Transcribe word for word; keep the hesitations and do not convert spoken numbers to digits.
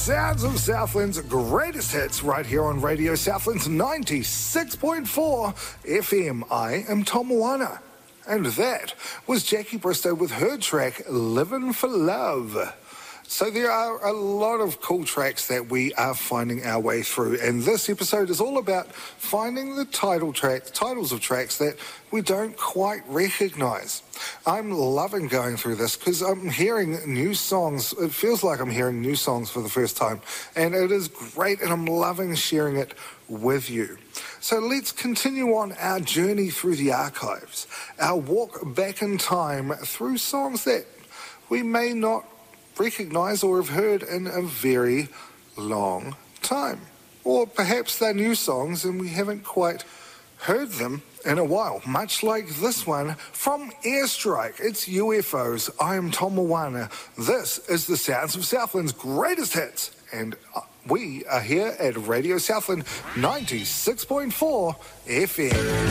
sounds of Southland's greatest hits right here on Radio Southland's ninety-six point four F M. I am Tom Moana. And that was Jackie Bristow with her track, Livin' for Love. So there are a lot of cool tracks that we are finding our way through, and this episode is all about finding the title track, titles of tracks that we don't quite recognise. I'm loving going through this because I'm hearing new songs. It feels like I'm hearing new songs for the first time, and it is great, and I'm loving sharing it with you. So let's continue on our journey through the archives, our walk back in time through songs that we may not recognise or have heard in a very long time. Or perhaps they're new songs and we haven't quite heard them in a while, much like this one from Airstrike. It's U F Os. I am Tom Moana. This is the sounds of Southland's greatest hits, and we are here at Radio Southland ninety-six point four F M.